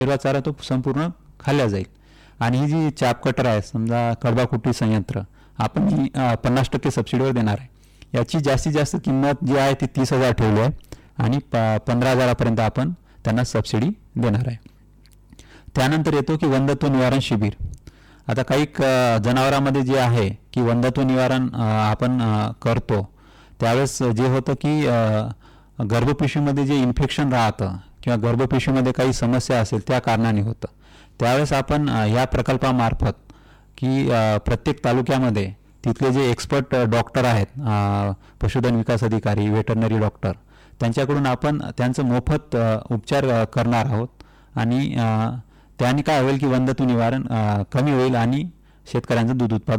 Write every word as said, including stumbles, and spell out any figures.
हिरवा चारा तो संपूर्ण खाल्ला जाईल. आणि ही जी चॅप कटर आहे, समजा कडबाकुटी संयंत्र, आपण ही पन्नास टक्के सबसिडीवर देणार आहे. याची जास्तीत जास्त किंमत जी आहे ती तीस हजार ठेवली आहे आणि प पंधरा हजारापर्यंत आपण त्यांना सबसिडी देणार आहे. त्यानंतर येतो की वंध्यत्व निवारण शिबिर. आता काही क जनावरांमध्ये जे आहे की वंध्यत्व निवारण आपण करतो त्यावेळेस जे होतं की गर्भपिशवीमध्ये जे इन्फेक्शन राहतं किंवा गर्भपिशवीमध्ये काही समस्या असेल त्या कारणाने होतं. त्यावेळेस आपण ह्या प्रकल्पामार्फत की प्रत्येक तालुक्यामध्ये तिथले जे एक्सपर्ट डॉक्टर आहेत, पशुधन विकास अधिकारी, वेटरनरी डॉक्टर, त्यांच्याकडून आपण त्यांचं मोफत उपचार करणार आहोत. आणि त्याने काय होईल की वंध्यत्व निवारण कमी होईल आणि शेतकऱ्यांचं दूध उत्पादन